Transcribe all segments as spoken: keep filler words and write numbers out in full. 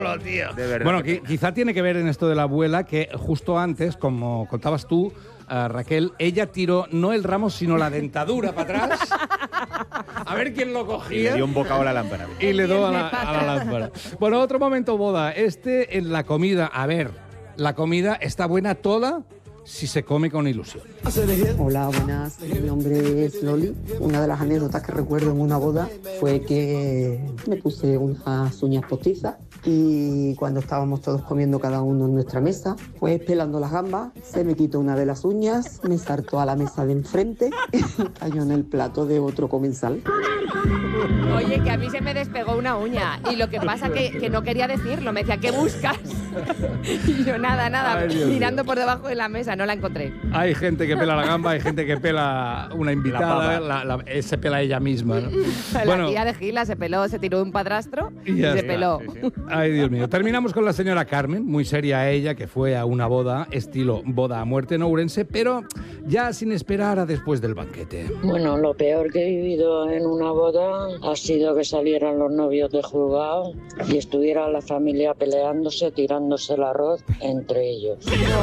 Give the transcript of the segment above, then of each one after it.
tío. De verdad. Bueno, qui- quizá tiene que ver en esto de la abuela que justo antes, como contabas tú, uh, Raquel, ella tiró no el ramo, sino la dentadura para atrás. A ver quién lo Y cogía. le dio un bocado a la lámpara. Y le dio a la, a la lámpara. Bueno, otro momento boda. Este en la comida. A ver, la comida está buena toda si se come con ilusión. Hola, buenas. Mi nombre es Loli. Una de las anécdotas que recuerdo en una boda fue que me puse unas uñas postizas y cuando estábamos todos comiendo cada uno en nuestra mesa, pues pelando las gambas, se me quitó una de las uñas, me saltó a la mesa de enfrente y cayó en el plato de otro comensal. Oye, que a mí se me despegó una uña y lo que pasa que, que no quería decirlo, me decía, ¿qué buscas? Y yo nada, nada, Ay, Dios mirando por debajo de la mesa, no la encontré. Hay gente que pela la gamba, hay gente que pela una invitada, la la, eh, se pela ella misma, ¿no? La Bueno, tía de Gila se peló, se tiró un padrastro Y y, ya se está, peló. sí, sí. ay, Dios mío. Terminamos con la señora Carmen, muy seria ella, que fue a una boda, estilo boda a muerte en Ourense, pero ya sin esperar a después del banquete. Bueno, lo peor que he vivido en una boda ha sido que salieran los novios de juzgado y estuviera la familia peleándose, tirándose el arroz entre ellos.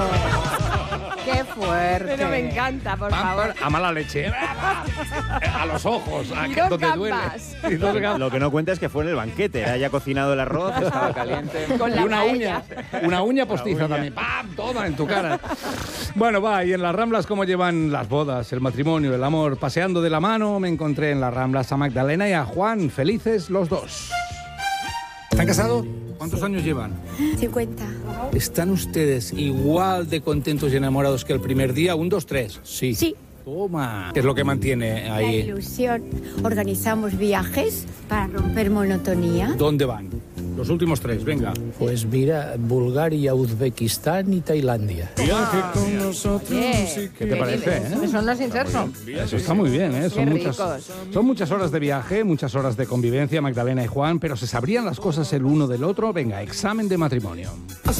¡Qué fuerte! Pero me encanta, por favor. A mala leche. A los ojos, a Y que- dos donde duele. gambas. Y dos gambas. Lo que no cuenta es que fue en el banquete. Haya cocinado el arroz, estaba caliente. Con Y la una paella. uña, una uña postiza también. ¡Pam! Toma en tu cara. Bueno, va, y en las Ramblas, ¿cómo llevan las bodas, el matrimonio, el amor? Paseando de la mano, me encontré en las Ramblas a Magdalena y a Juan, felices los dos. ¿Están casados? ¿Cuántos años llevan? cincuenta. ¿Están ustedes igual de contentos y enamorados que el primer día? Un, dos, tres. Sí. Sí. Toma. ¿Qué es lo que mantiene La ahí? ilusión. Organizamos viajes para romper monotonía. ¿Dónde van? Los últimos tres, venga. Pues mira, Bulgaria, Uzbekistán y Tailandia. Oye, ¿Qué te parece, eh? Son los insersos. Eso está muy bien, ¿eh? Son Qué muchas, ricos. son muchas horas de viaje, muchas horas de convivencia, Magdalena y Juan, pero ¿se sabrían las cosas el uno del otro? Venga, examen de matrimonio.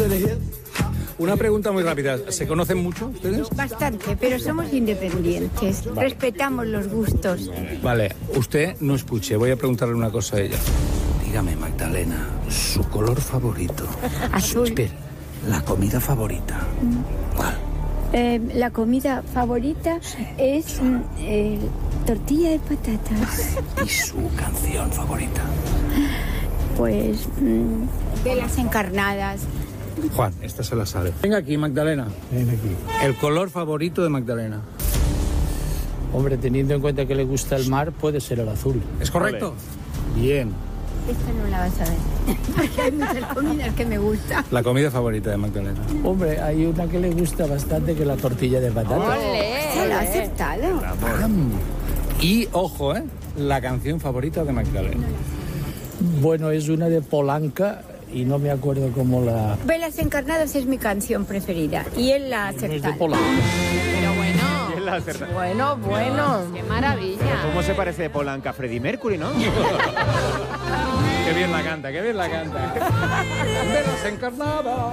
Una pregunta muy rápida. ¿Se conocen mucho ustedes? Bastante, pero somos independientes. Respetamos los gustos. Vale, usted no escuche. Voy a preguntarle una cosa a ella. Dígame, Magdalena, su color favorito. Azul. Espera, la comida favorita. ¿Cuál? Eh, la comida favorita es mm, eh, tortilla de patatas. ¿Y su canción favorita? Pues mm, velas encarnadas. Juan, esta se la sabe. Venga aquí, Magdalena. Ven aquí. El color favorito de Magdalena. Hombre, teniendo en cuenta que le gusta el mar, puede ser el azul. ¿Es correcto? Bien. Esta no la vas a ver. Porque hay muchas comidas que me gustan. La comida favorita de Magdalena. Hombre, hay una que le gusta bastante, que es la tortilla de patatas. ¡Ole! Se la ha acertado. Y, ojo, ¿eh? La canción favorita de Magdalena. Bueno, es una de Polanca y no me acuerdo cómo la... Velas encarnadas es mi canción preferida. Y él la ha No es de acertado. Polanca. Pero bueno. ¿Quién la acerta? Bueno, bueno. ¡Qué maravilla! ¿Cómo se parece de Polanca a Freddie Mercury, no? Qué bien la canta, qué bien la canta. Velas encarnadas.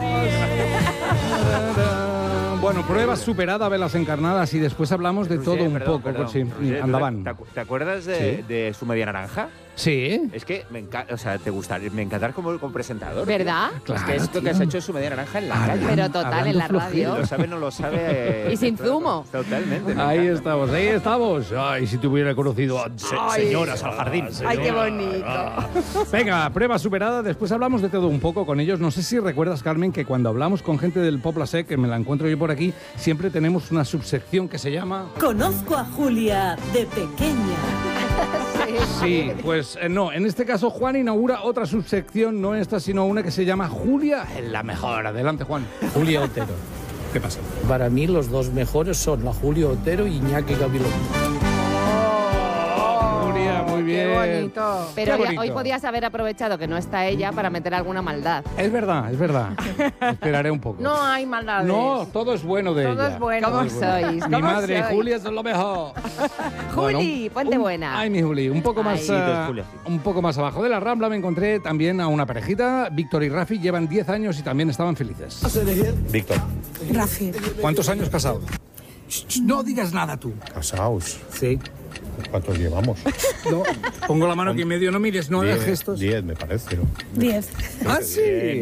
Bueno, prueba superada, velas encarnadas, y después hablamos de todo Roger, un perdón, poco. perdón. Sí, Roger, andaban. ¿Te, acu- te acuerdas de, Sí. de su media naranja? Sí. Es que me encanta, o sea, te gustaría, me encantar como, como presentador. ¿Verdad? Es que esto que has hecho es su media naranja en la Ah, calle. Pero total, Hablando en la flojito. radio. Lo sabe, no lo sabe. Y sin zumo. Totalmente. me Ahí encanta. estamos, ahí estamos. Ay, si te hubiera conocido antes. Ay. Señoras al jardín. ¡Ay, qué bonito! Venga, prueba superada. Después hablamos de todo un poco con ellos. No sé si recuerdas, Carmen, que cuando hablamos con gente del Pobla Sec, que me la encuentro yo por aquí, siempre tenemos una subsección que se llama... Conozco a Julia de pequeña. Sí, pues eh, no. En este caso, Juan inaugura otra subsección, no esta, sino una que se llama Julia en la mejor. Adelante, Juan. Julia Otero. ¿Qué pasa? Para mí los dos mejores son la Julia Otero y Iñaki Gabilondo. Julia, muy bien. ¡Qué bonito! Pero Qué hoy- bonito. hoy podías haber aprovechado que no está ella para meter alguna maldad. Es verdad, es verdad. Esperaré un poco. No hay maldades. No, todo es bueno de Todo ella. es bueno. ¿Cómo sois? Mi ¿Cómo madre, sois? Julia, son lo mejor. Juli, un- ponte un- buena. Ay, mi Juli, un poco más, Ay. Sí, ah, dos Julia, sí. un poco más abajo de la Rambla me encontré también a una parejita. Víctor y Rafi llevan diez años y también estaban felices. Víctor. Rafi. ¿Cuántos años casados? No digas nada tú. Casaos. Sí. ¿Cuántos llevamos? No, pongo la mano aquí en medio, no mires, no hagas Diez, gestos. diez, me parece, ¿no? Diez. Ah, sí.